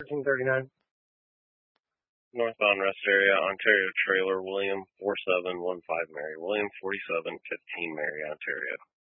1339. Northbound rest area, Ontario trailer, William 4715 Mary. William 4715 Mary, Ontario.